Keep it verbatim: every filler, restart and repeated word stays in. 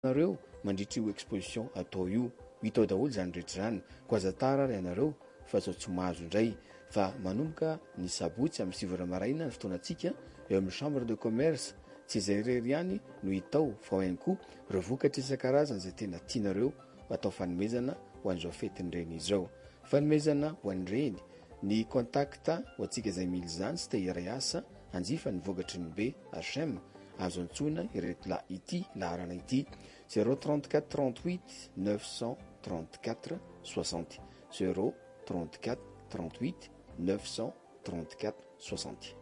nareo mandritry io exposition atao io hitao daholo zany rehetra zany ko aza tara ary ianareo fa zao tsy mahazo indray fa manomboka ny sabotsy amin'ny sivy maraina ny fotoanantsika eo amin'ny chambre de commerce tsy izay rery ihany no hitao fa ihany koa ireo vokatra isan-karazany izay tena tianareo atao fanomezana ho an'izao fetin'ireny izao fanomezana ho an'ireny ny contacta ho antsika izay mily izany sy te hiray asa anjifa ny vokatry ny be H M azo antsoina ireto la ity laharana ity zéro trente-quatre trente-huit neuf cent trente-quatre soixante zéro trente-quatre trente-huit neuf cent trente-quatre soixante.